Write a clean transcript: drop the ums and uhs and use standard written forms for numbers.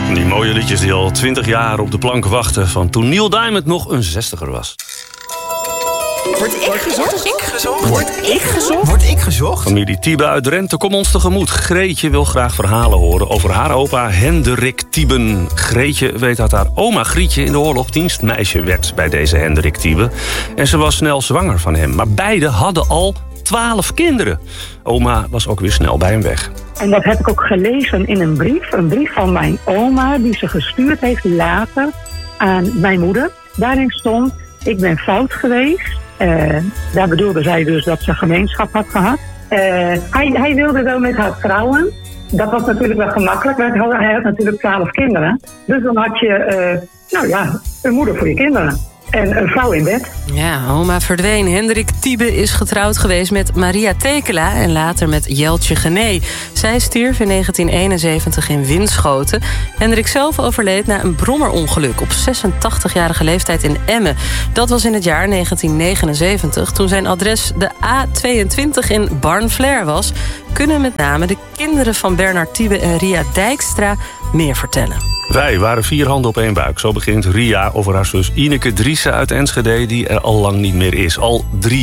Die mooie liedjes die al 20 jaar op de plank wachten... van toen Neil Diamond nog een 60er was. Word ik gezocht? Word ik gezocht? Familie Tiebe uit Drenthe, kom ons tegemoet. Greetje wil graag verhalen horen over haar opa Hendrik Tieben. Greetje weet dat haar oma Grietje in de oorlog dienstmeisje werd... bij deze Hendrik Tiebe. En ze was snel zwanger van hem. Maar beide hadden al 12 kinderen. Oma was ook weer snel bij hem weg. En dat heb ik ook gelezen in een brief. Een brief van mijn oma die ze gestuurd heeft later aan mijn moeder. Daarin stond, ik ben fout geweest. Daar bedoelde zij dus dat ze gemeenschap had gehad. Hij wilde wel met haar trouwen. Dat was natuurlijk wel gemakkelijk, want hij had natuurlijk 12 kinderen. Dus dan had je een moeder voor je kinderen. En een vrouw in bed. Ja, oma verdween. Hendrik Tiebe is getrouwd geweest met Maria Tekela... en later met Jeltje Gené. Zij stierf in 1971 in Winschoten. Hendrik zelf overleed na een brommerongeluk... op 86-jarige leeftijd in Emmen. Dat was in het jaar 1979... toen zijn adres de A22 in Barnflair was... kunnen met name de kinderen van Bernard Tiebe en Ria Dijkstra meer vertellen. Wij waren 4 handen op één buik. Zo begint Ria over haar zus Ineke Driessen uit Enschede... die er al lang niet meer is. Al 3